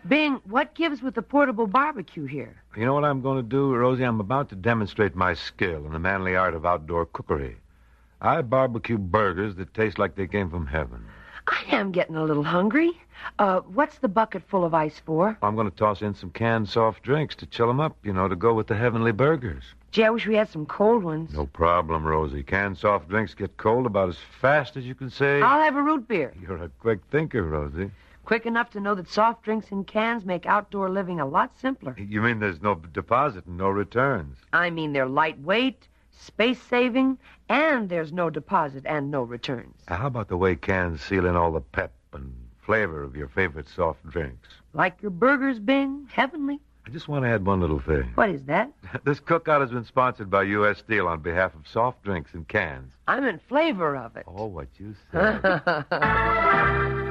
Bing, what gives with the portable barbecue here? You know what I'm going to do, Rosie? I'm about to demonstrate my skill in the manly art of outdoor cookery. I barbecue burgers that taste like they came from heaven. I am getting a little hungry. What's the bucket full of ice for? I'm going to toss in some canned soft drinks to chill them up, to go with the heavenly burgers. Gee, I wish we had some cold ones. No problem, Rosie. Canned soft drinks get cold about as fast as you can say. I'll have a root beer. You're a quick thinker, Rosie. Quick enough to know that soft drinks in cans make outdoor living a lot simpler. You mean there's no deposit and no returns? I mean they're lightweight, space-saving, and there's no deposit and no returns. How about the way cans seal in all the pep and flavor of your favorite soft drinks? Like your burgers, Bing? Heavenly. I just want to add one little thing. What is that? This cookout has been sponsored by U.S. Steel on behalf of soft drinks in cans. I'm in flavor of it. Oh, what you said.